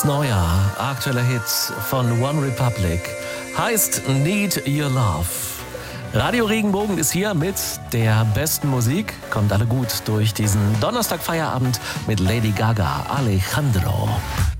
Neuer, aktueller Hit von One Republic heißt Need Your Love. Radio Regenbogen ist hier mit der besten Musik. Kommt alle gut durch diesen Donnerstag-Feierabend mit Lady Gaga, Alejandro.